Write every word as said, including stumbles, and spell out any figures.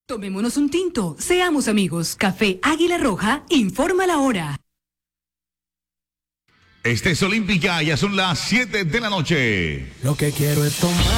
Tomémonos un tinto, seamos amigos. Café Águila Roja, informa la hora. Este es Olímpica, ya son las siete de la noche. Lo que quiero es tomar.